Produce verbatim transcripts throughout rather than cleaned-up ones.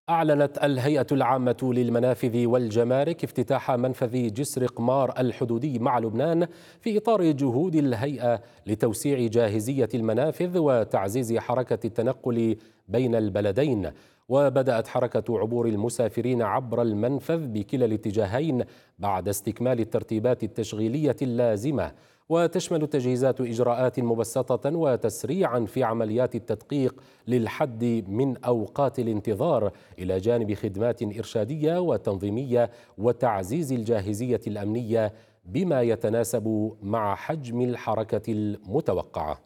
أعلنت الهيئة العامة للمنافذ والجمارك افتتاح منفذ جسر قمار الحدودي مع لبنان في إطار جهود الهيئة لتوسيع جاهزية المنافذ وتعزيز حركة التنقل بين البلدين. وبدأت حركة عبور المسافرين عبر المنفذ بكلا الاتجاهين بعد استكمال الترتيبات التشغيلية اللازمة، وتشمل التجهيزات إجراءات مبسطة وتسريعا في عمليات التدقيق للحد من أوقات الانتظار، إلى جانب خدمات إرشادية وتنظيمية وتعزيز الجاهزية الأمنية بما يتناسب مع حجم الحركة المتوقعة.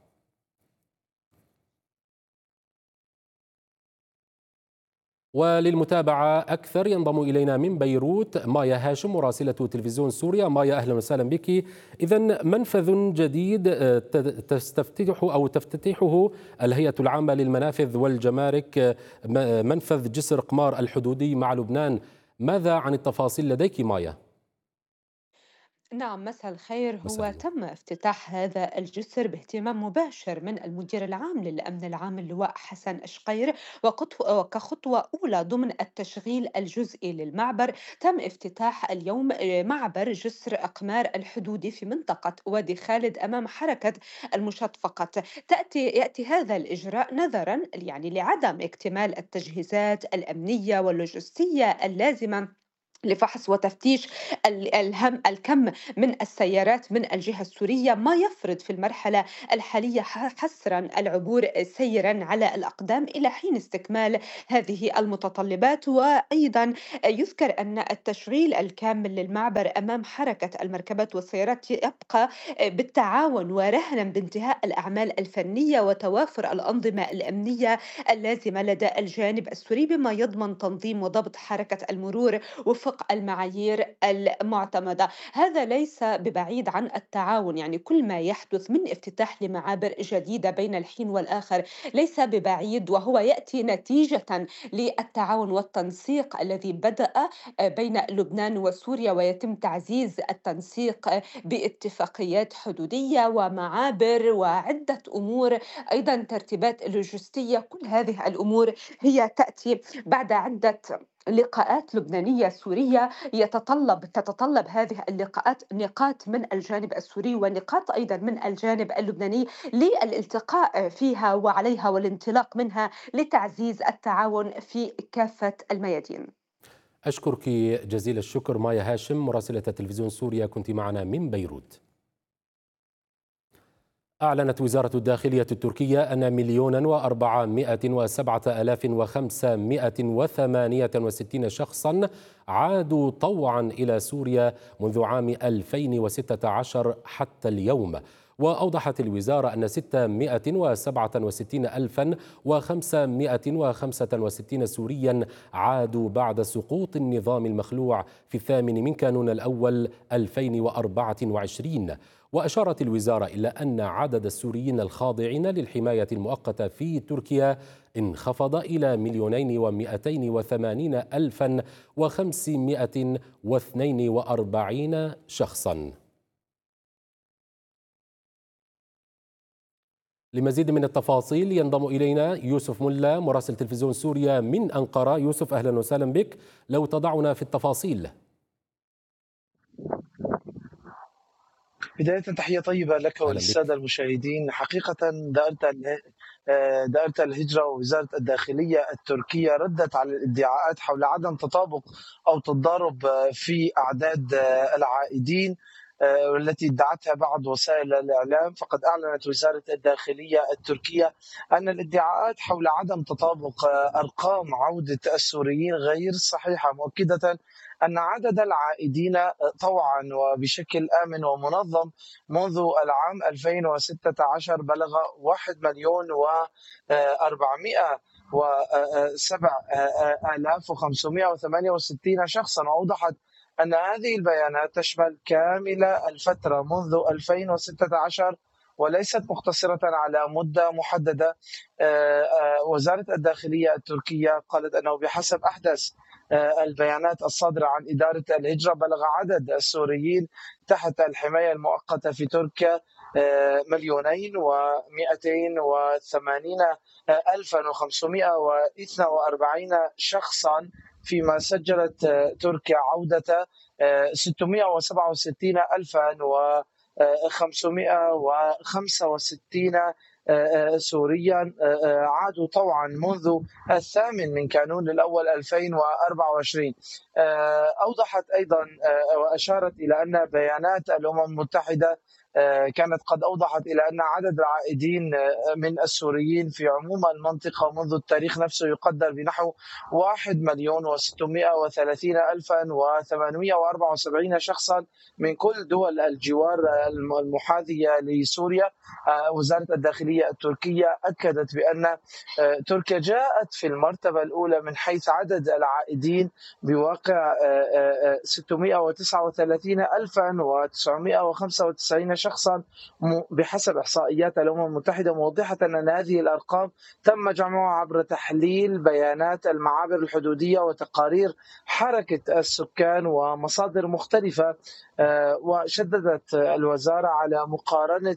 وللمتابعة أكثر ينضم إلينا من بيروت مايا هاشم مراسلة تلفزيون سوريا. مايا، أهلا وسهلا بك. إذا منفذ جديد آه، ت- تستفتحه أو تفتتحه الهيئة العامة للمنافذ والجمارك، آه، م- منفذ جسر قمار الحدودي مع لبنان. ماذا عن التفاصيل لديك مايا؟ نعم، مساء الخير. مساء هو النور. تم افتتاح هذا الجسر باهتمام مباشر من المدير العام للأمن العام اللواء حسن أشقير، وقط- وكخطوة أولى ضمن التشغيل الجزئي للمعبر. تم افتتاح اليوم آه، معبر جسر أقمار الحدودي في منطقة وادي خالد أمام حركة المشاة فقط. تأتي يأتي هذا الإجراء نظرا يعني لعدم اكتمال التجهيزات الأمنية واللوجستية اللازمة لفحص وتفتيش ال- الهم الكم من السيارات من الجهة السورية، ما يفرض في المرحلة الحالية ح- حصرا العبور سيرا على الأقدام إلى حين استكمال هذه المتطلبات. وأيضا يذكر أن التشغيل الكامل للمعبر أمام حركة المركبات والسيارات يبقى بالتعاون ورهنا بانتهاء الأعمال الفنية وتوافر الأنظمة الأمنية اللازمة لدى الجانب السوري، بما يضمن تنظيم وضبط حركة المرور وفق المعايير المعتمدة. هذا ليس ببعيد عن التعاون، يعني كل ما يحدث من افتتاح لمعابر جديدة بين الحين والآخر ليس ببعيد، وهو يأتي نتيجة للتعاون والتنسيق الذي بدأ بين لبنان وسوريا، ويتم تعزيز التنسيق باتفاقيات حدودية ومعابر وعدة أمور، أيضا ترتيبات لوجستية. كل هذه الأمور هي تأتي بعد عدة لقاءات لبنانية سورية يتطلب تتطلب هذه اللقاءات نقاط من الجانب السوري ونقاط أيضا من الجانب اللبناني للالتقاء فيها وعليها والانطلاق منها لتعزيز التعاون في كافة الميادين. أشكرك جزيل الشكر مايا هاشم مراسلة تلفزيون سوريا، كنت معنا من بيروت. أعلنت وزارة الداخلية التركية أن مليونا وأربعمائة وسبعة آلاف وخمسمائة وثمانية وستين شخصا عادوا طوعا إلى سوريا منذ عام ألفين وستة عشر حتى اليوم. وأوضحت الوزارة أن ستمائة وسبعة وستين ألفا وخمسمائة وخمسة وستين سوريا عادوا بعد سقوط النظام المخلوع في الثامن من كانون الأول ألفين وأربعة وعشرين. وأشارت الوزارة إلى أن عدد السوريين الخاضعين للحماية المؤقتة في تركيا انخفض إلى مليونين ومائتين وثمانين ألفا وخمسمائة واثنين وأربعين شخصا. لمزيد من التفاصيل ينضم إلينا يوسف ملا مراسل تلفزيون سوريا من أنقرة. يوسف، أهلا وسهلا بك. لو تضعنا في التفاصيل. بداية تحية طيبة لك أهلا وللسادة بك. المشاهدين. حقيقة دائرة اله- آه، دائرة الهجرة ووزارة الداخلية التركية ردت على الادعاءات حول عدم تطابق أو تضارب آه، في أعداد آه، العائدين آه، والتي ادعتها بعض وسائل الإعلام. فقد أعلنت وزارة الداخلية التركية أن الادعاءات حول عدم تطابق آه، أرقام عودة السوريين غير صحيحة، مؤكدة أن عدد العائدين طوعا وبشكل آمن ومنظم منذ العام ألفين وستة عشر بلغ واحد مليون وأربعمائة وسبعة آلاف وخمسمائة وثمانية وستين شخصا. وأوضحت أن هذه البيانات تشمل كامل الفترة منذ ألفين وستة عشر وليست مقتصرة على مدة محددة. آه، آه، وزارة الداخلية التركية قالت أنه بحسب أحدث آه، البيانات الصادرة عن إدارة الهجرة بلغ عدد السوريين تحت الحماية المؤقتة في تركيا مليونين ومئتين وثمانين ألفا وخمسمائة واثنين وأربعين شخصا، فيما سجلت تركيا عودة ستمائة وسبعة وستين ألفا وخمسمائة وخمسة وستين سوريا عادوا طوعا منذ الثامن من كانون الأول ألفين وأربعة وعشرين. أوضحت أيضا وأشارت إلى أن بيانات الأمم المتحدة كانت قد أوضحت إلى أن عدد العائدين من السوريين في عموم المنطقة منذ التاريخ نفسه يقدر بنحو واحد مليون وستمائة وثلاثين ألفا وثمانمائة وأربعة وسبعين شخصا من كل دول الجوار المحاذية لسوريا. وزارة الداخلية التركية أكدت بأن تركيا جاءت في المرتبة الأولى من حيث عدد العائدين بواقع ستمائة وتسعة وثلاثين ألفا وتسعمائة وخمسة وتسعين شخصا بحسب إحصائيات الأمم المتحدة، موضحة أن هذه الأرقام تم جمعها عبر تحليل بيانات المعابر الحدودية وتقارير حركة السكان ومصادر مختلفة. وشددت الوزارة على مقارنة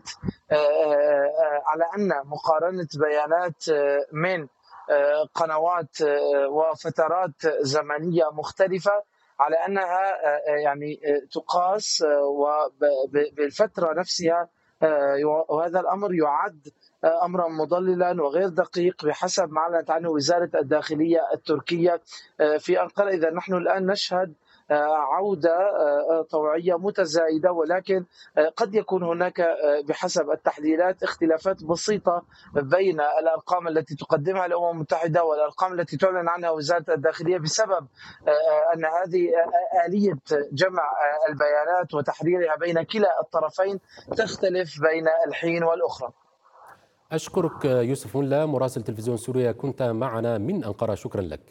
على أن مقارنة بيانات من قنوات وفترات زمنية مختلفة على أنها يعني تقاس وبالفترة نفسها، وهذا الأمر يعد أمرا مضللا وغير دقيق بحسب ما أعلنت عنه وزارة الداخلية التركية في أنقرة. إذا نحن الآن نشهد عودة طوعية متزايدة، ولكن قد يكون هناك بحسب التحليلات اختلافات بسيطة بين الأرقام التي تقدمها الأمم المتحدة والأرقام التي تعلن عنها وزارة الداخلية، بسبب أن هذه آلية جمع البيانات وتحريرها بين كلا الطرفين تختلف بين الحين والأخرى. أشكرك يوسف ملا مراسل تلفزيون سوريا، كنت معنا من أنقرة، شكرا لك.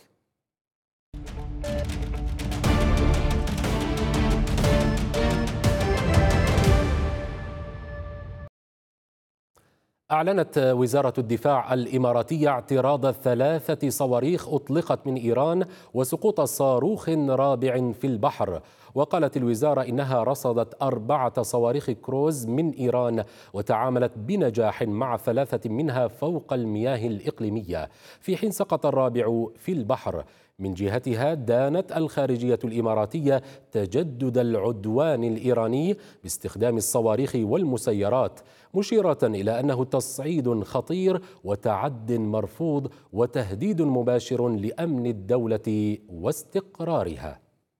أعلنت وزارة الدفاع الإماراتية اعتراض ثلاثة صواريخ أطلقت من إيران وسقوط صاروخ رابع في البحر. وقالت الوزارة إنها رصدت أربعة صواريخ كروز من إيران وتعاملت بنجاح مع ثلاثة منها فوق المياه الإقليمية، في حين سقط الرابع في البحر. من جهتها دانت الخارجية الإماراتية تجدد العدوان الإيراني باستخدام الصواريخ والمسيرات، مشيرة إلى أنه تصعيد خطير وتعد مرفوض وتهديد مباشر لأمن الدولة واستقرارها.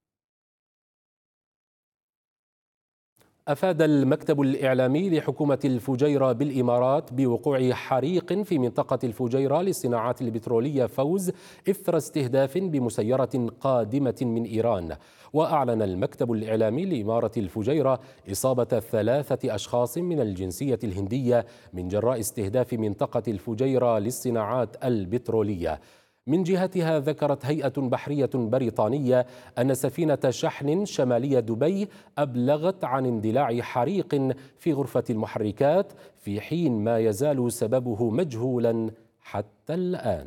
أفاد المكتب الإعلامي لحكومة الفجيرة بالإمارات بوقوع حريق في منطقة الفجيرة للصناعات البترولية فوز إثر استهداف بمسيرة قادمة من إيران. وأعلن المكتب الإعلامي لإمارة الفجيرة إصابة ثلاثة أشخاص من الجنسية الهندية من جراء استهداف منطقة الفجيرة للصناعات البترولية. من جهتها ذكرت هيئة بحرية بريطانية أن سفينة شحن شمالية دبي أبلغت عن اندلاع حريق في غرفة المحركات، في حين ما يزال سببه مجهولا حتى الآن.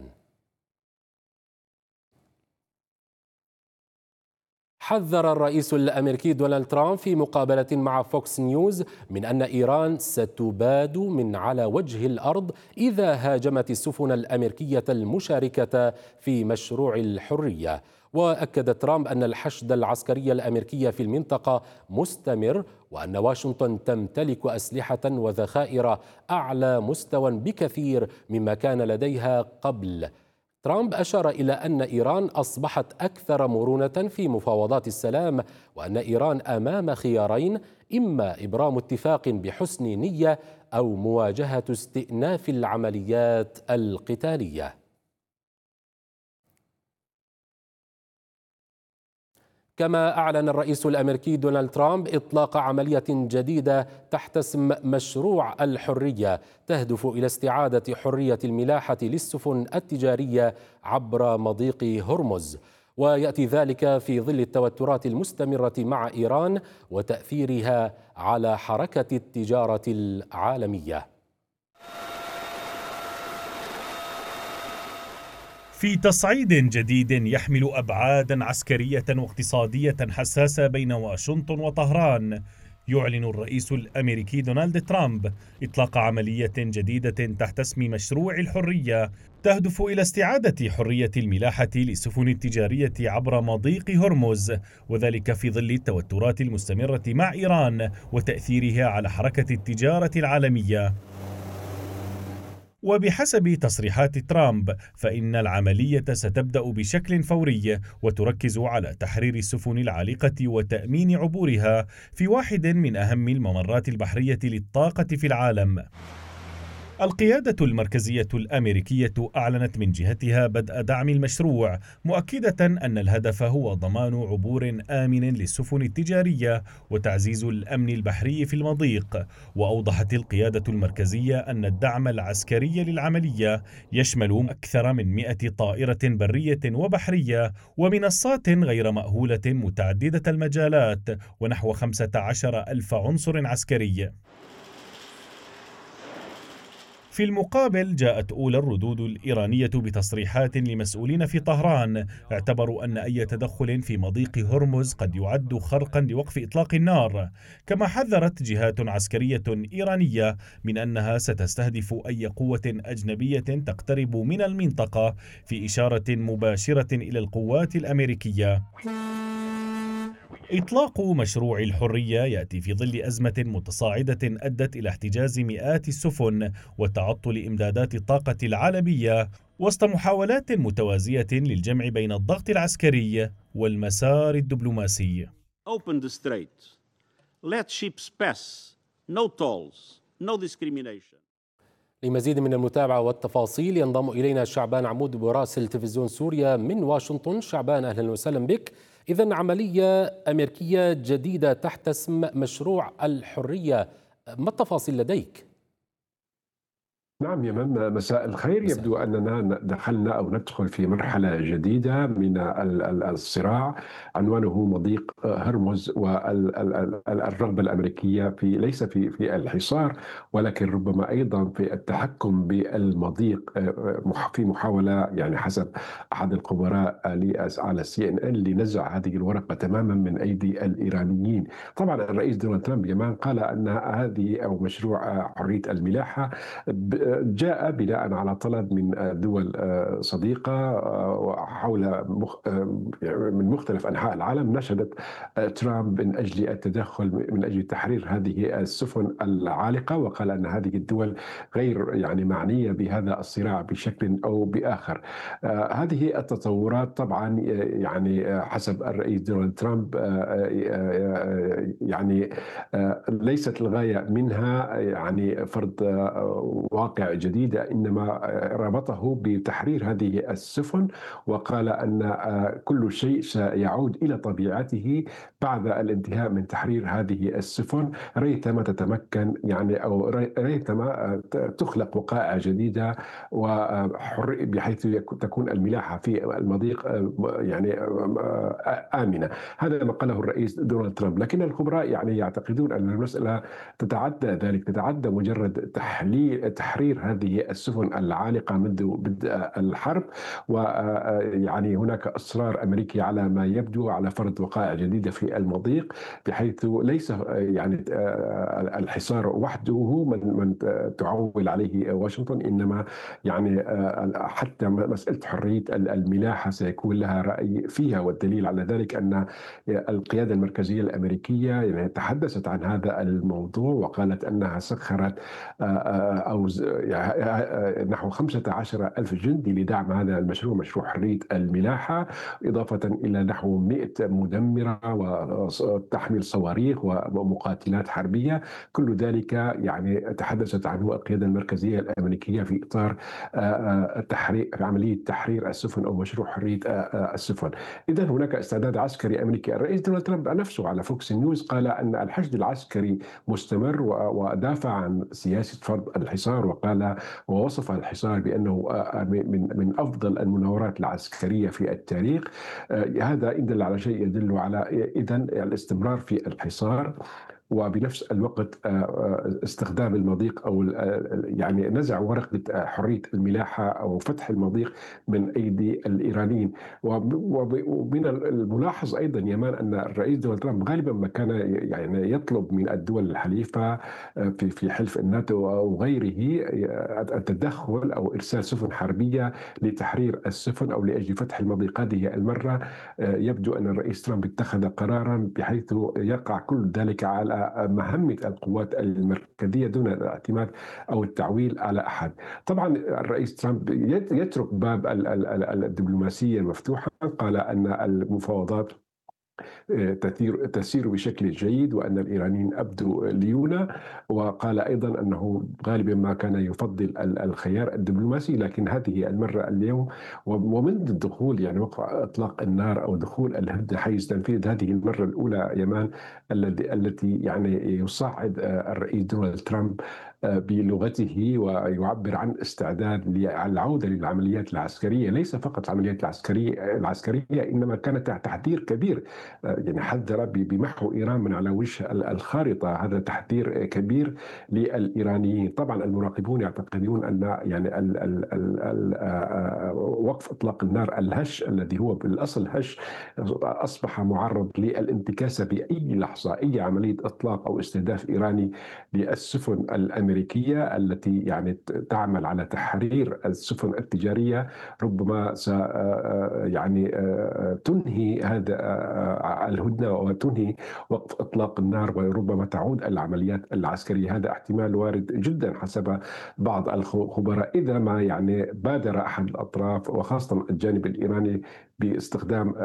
حذر الرئيس الأمريكي دونالد ترامب في مقابلة مع فوكس نيوز من أن إيران ستباد من على وجه الأرض إذا هاجمت السفن الأمريكية المشاركة في مشروع الحرية. وأكد ترامب أن الحشد العسكري الأمريكي في المنطقة مستمر، وأن واشنطن تمتلك أسلحة وذخائر أعلى مستوى بكثير مما كان لديها قبل. ترامب أشار إلى أن إيران أصبحت أكثر مرونة في مفاوضات السلام، وأن إيران أمام خيارين: إما إبرام اتفاق بحسن نية أو مواجهة استئناف العمليات القتالية. كما أعلن الرئيس الأمريكي دونالد ترامب إطلاق عملية جديدة تحت اسم مشروع الحرية، تهدف إلى استعادة حرية الملاحة للسفن التجارية عبر مضيق هرمز. ويأتي ذلك في ظل التوترات المستمرة مع إيران وتأثيرها على حركة التجارة العالمية. في تصعيد جديد يحمل أبعادا عسكرية واقتصادية حساسة بين واشنطن وطهران، يعلن الرئيس الأمريكي دونالد ترامب إطلاق عملية جديدة تحت اسم مشروع الحرية تهدف إلى استعادة حرية الملاحة للسفن التجارية عبر مضيق هرمز، وذلك في ظل التوترات المستمرة مع إيران وتأثيرها على حركة التجارة العالمية. وبحسب تصريحات ترامب فإن العملية ستبدأ بشكل فوري وتركز على تحرير السفن العالقة وتأمين عبورها في واحد من أهم الممرات البحرية للطاقة في العالم. القيادة المركزية الأمريكية أعلنت من جهتها بدء دعم المشروع، مؤكدة أن الهدف هو ضمان عبور آمن للسفن التجارية وتعزيز الأمن البحري في المضيق. وأوضحت القيادة المركزية أن الدعم العسكري للعملية يشمل أكثر من مئة طائرة برية وبحرية ومنصات غير مأهولة متعددة المجالات ونحو خمسة عشر ألف عنصر عسكري. في المقابل جاءت أولى الردود الإيرانية بتصريحات لمسؤولين في طهران اعتبروا أن أي تدخل في مضيق هرمز قد يعد خرقا لوقف إطلاق النار، كما حذرت جهات عسكرية إيرانية من أنها ستستهدف أي قوة أجنبية تقترب من المنطقة، في إشارة مباشرة إلى القوات الأمريكية. إطلاق مشروع الحرية يأتي في ظل أزمة متصاعدة أدت إلى احتجاز مئات السفن وتعطل إمدادات الطاقة العالمية وسط محاولات متوازية للجمع بين الضغط العسكري والمسار الدبلوماسي. Open the strait. Let ships pass. No tolls. No discrimination. لمزيد من المتابعة والتفاصيل ينضم إلينا شعبان عمود براسل تلفزيون سوريا من واشنطن. شعبان، أهلا وسهلا بك. إذن عملية أمريكية جديدة تحت اسم مشروع الحرية، ما التفاصيل لديك؟ نعم يمن، مساء الخير. مساء. يبدو أننا دخلنا أو ندخل في مرحلة جديدة من الصراع عنوانه مضيق هرمز، والرغبة الأمريكية في ليس في في الحصار ولكن ربما أيضا في التحكم بالمضيق في محاولة، يعني حسب أحد الخبراء على سي إن إن، لنزع هذه الورقة تماما من أيدي الإيرانيين. طبعا الرئيس دونالد ترامب يمان قال أن هذه أو مشروع حرية الملاحة جاء بناء على طلب من دول صديقة حول من مختلف أنحاء العالم. نشدت ترامب من أجل التدخل من أجل تحرير هذه السفن العالقة، وقال أن هذه الدول غير يعني معنية بهذا الصراع بشكل أو بآخر. هذه التطورات طبعا يعني حسب الرئيس دونالد ترامب يعني ليست الغاية منها يعني فرض واقع جديدة، إنما ربطه بتحرير هذه السفن، وقال أن كل شيء سيعود إلى طبيعته بعد الانتهاء من تحرير هذه السفن، ريثما تتمكن يعني أو ريثما تخلق وقائع جديدة وحر بحيث تكون الملاحة في المضيق يعني آمنة. هذا ما قاله الرئيس دونالد ترامب، لكن الخبراء يعني يعتقدون أن المسألة تتعدى ذلك، تتعدى مجرد تحليل تحرير هذه السفن العالقة منذ بدء الحرب، ويعني هناك إصرار أمريكي على ما يبدو على فرض وقائع جديدة في المضيق، بحيث ليس يعني الحصار وحده من من تعول عليه واشنطن، إنما يعني حتى مسألة حرية الملاحة سيكون لها رأي فيها. والدليل على ذلك أن القيادة المركزية الأمريكية يعني تحدثت عن هذا الموضوع وقالت أنها سخرت أو نحو خمسة عشر ألف جندي لدعم هذا المشروع، مشروع حرية الملاحة، إضافة إلى نحو مئة مدمرة وتحمل صواريخ ومقاتلات حربية. كل ذلك يعني تحدثت عنه القيادة المركزية الأمريكية في إطار تحرير عملية تحرير السفن أو مشروع حرية السفن. إذن هناك استعداد عسكري أمريكي. الرئيس دونالد ترامب نفسه على فوكس نيوز قال أن الحشد العسكري مستمر، ودافع عن سياسة فرض الحصار، وقال ووصف الحصار بأنه من من أفضل المناورات العسكرية في التاريخ. هذا إن دل على شيء يدل على إذن الاستمرار في الحصار. وبنفس الوقت استخدام المضيق أو يعني نزع ورقة حرية الملاحة أو فتح المضيق من أيدي الإيرانيين. ومن الملاحظ أيضا يمان أن الرئيس دونالد ترامب غالبا ما كان يعني يطلب من الدول الحليفة في في حلف الناتو أو غيره التدخل أو إرسال سفن حربية لتحرير السفن أو لأجل فتح المضيق. هذه المرة يبدو أن الرئيس ترامب اتخذ قرارا بحيث يقع كل ذلك على مهمة القوات المركزية دون الاعتماد أو التعويل على أحد. طبعا الرئيس ترامب يترك باب الدبلوماسية مفتوحا، قال أن المفاوضات تسير تسير بشكل جيد وأن الإيرانيين أبدوا ليونة، وقال أيضا أنه غالبا ما كان يفضل الخيار الدبلوماسي، لكن هذه المرة اليوم ومنذ الدخول يعني وقع إطلاق النار أو دخول الهدنة حيز تنفيذ هذه المرة الأولى يمان التي يعني يصعد الرئيس دونالد ترامب بلغته ويعبر عن استعداد للعودة للعمليات العسكرية، ليس فقط العمليات العسكرية العسكرية إنما كانت تحذير كبير، يعني حذر بمحو إيران من على وجه الخارطة. هذا تحذير كبير للإيرانيين. طبعا المراقبون يعتقدون أن يعني ال ال ال ال وقف إطلاق النار الهش الذي هو بالأصل هش أصبح معرض للانتكاسة بأي لحظة. أي عملية إطلاق أو استهداف إيراني للسفن الأمريكية التي يعني تعمل على تحرير السفن التجارية ربما س يعني تنهي هذا الهدنة وتنهي وقف إطلاق النار وربما تعود العمليات العسكرية. هذا احتمال وارد جدا حسب بعض الخبراء إذا ما يعني بادر أحد الأطراف وخاصة الجانب الإيراني باستخدام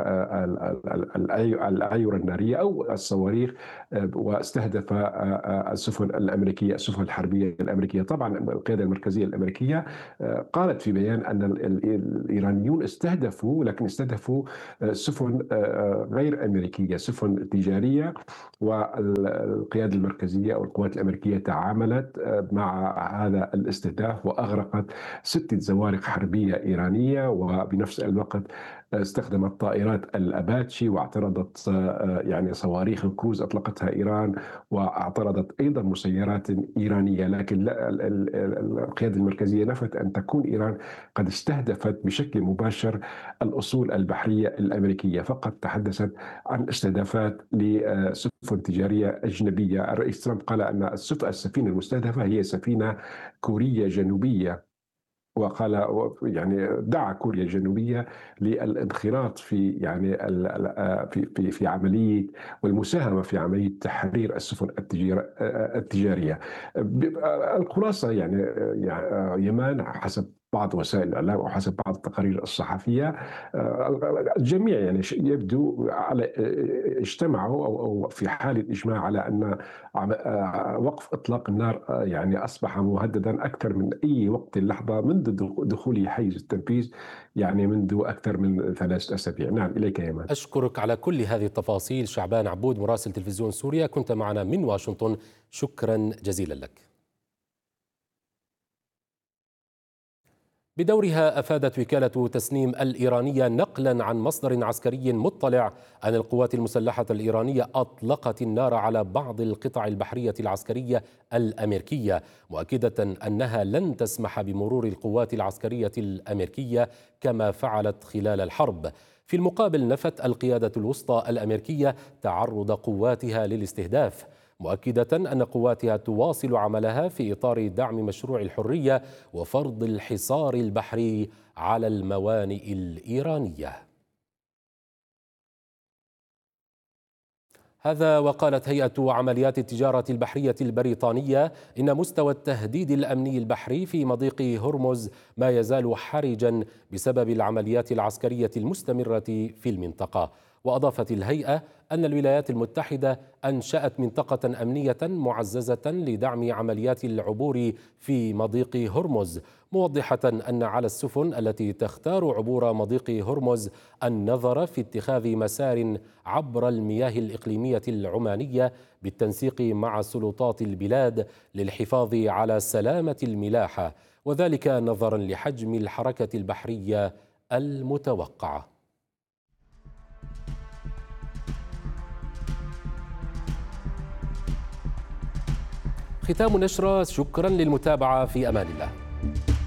الأعير النارية أو الصواريخ واستهدف السفن الأمريكية السفن الحربية الأمريكية. طبعا القيادة المركزية الأمريكية قالت في بيان أن الإيرانيون استهدفوا لكن استهدفوا سفن غير أمريكية سفن تجارية، والقيادة المركزية أو القوات الأمريكية تعاملت مع هذا الاستهداف وأغرقت ستة زوارق حربية إيرانية، وبنفس الوقت استخدمت طائرات الأباتشي واعترضت يعني صواريخ الكروز أطلقتها إيران، واعترضت أيضا مسيرات إيرانية. لكن القيادة المركزية نفت أن تكون إيران قد استهدفت بشكل مباشر الأصول البحرية الأمريكية، فقط تحدثت عن استهدافات لسفن تجارية أجنبية. الرئيس ترامب قال أن السفينة المستهدفة هي سفينة كورية جنوبية، وقال يعني دعا كوريا الجنوبية للانخراط في يعني في في في عملية والمساهمة في عملية تحرير السفن التجارية. الخلاصة يعني يمان حسب بعض وسائل الإعلام أو حسب بعض التقارير الصحفية الجميع يعني يبدو على اجتمعوا أو أو في حالة إجماع على أن وقف إطلاق النار يعني أصبح مهددا أكثر من أي وقت لحظة منذ دخوله حيز التنفيذ، يعني منذ أكثر من ثلاثة أسابيع. نعم، إليك يا مان. أشكرك على كل هذه التفاصيل شعبان عبود مراسل تلفزيون سوريا، كنت معنا من واشنطن، شكرا جزيلا لك. بدورها أفادت وكالة تسنيم الإيرانية نقلا عن مصدر عسكري مطلع أن القوات المسلحة الإيرانية أطلقت النار على بعض القطع البحرية العسكرية الأمريكية، مؤكدة أنها لن تسمح بمرور القوات العسكرية الأمريكية كما فعلت خلال الحرب. في المقابل نفت القيادة الوسطى الأمريكية تعرض قواتها للاستهداف، مؤكدة أن قواتها تواصل عملها في إطار دعم مشروع الحرية وفرض الحصار البحري على الموانئ الإيرانية. هذا وقالت هيئة عمليات التجارة البحرية البريطانية إن مستوى التهديد الأمني البحري في مضيق هرمز ما يزال حرجا بسبب العمليات العسكرية المستمرة في المنطقة. وأضافت الهيئة أن الولايات المتحدة أنشأت منطقة أمنية معززة لدعم عمليات العبور في مضيق هرمز، موضحة أن على السفن التي تختار عبور مضيق هرمز النظر في اتخاذ مسار عبر المياه الإقليمية العمانية بالتنسيق مع سلطات البلاد للحفاظ على سلامة الملاحة، وذلك نظرا لحجم الحركة البحرية المتوقعة. ختام النشرة، شكرا للمتابعة، في أمان الله.